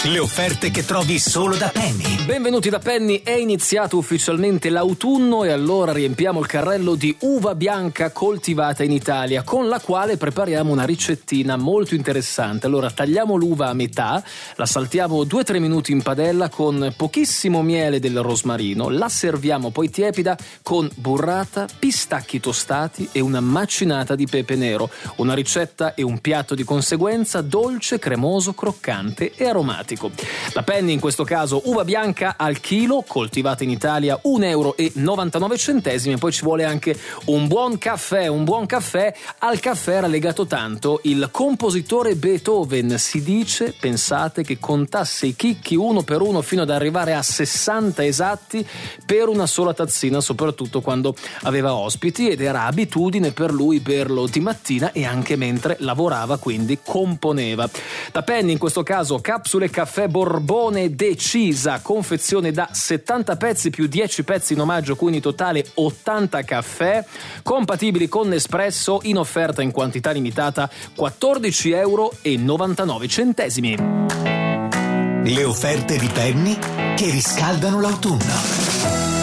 Le offerte che trovi solo da Penny. Benvenuti da Penny, è iniziato ufficialmente l'autunno e allora riempiamo il carrello di uva bianca coltivata in Italia, con la quale prepariamo una ricettina molto interessante. Allora tagliamo l'uva a metà, la saltiamo 2-3 minuti in padella con pochissimo miele del rosmarino, la serviamo poi tiepida con burrata, pistacchi tostati e una macinata di pepe nero. Una ricetta e un piatto di conseguenza dolce, cremoso, croccante e aromatico. La Penny in questo caso uva bianca al chilo, coltivata in Italia, €1,99 e poi ci vuole anche un buon caffè. Al caffè era legato tanto il compositore Beethoven, si dice, pensate, che contasse i chicchi uno per uno fino ad arrivare a 60 esatti per una sola tazzina, soprattutto quando aveva ospiti, ed era abitudine per lui berlo di mattina e anche mentre lavorava, quindi componeva. La Penny in questo caso capsule caffè Borbone Decisa, confezione da 70 pezzi più 10 pezzi in omaggio, quindi totale 80 caffè, compatibili con Nespresso, in offerta in quantità limitata, €14,99. Le offerte di Penny che riscaldano l'autunno.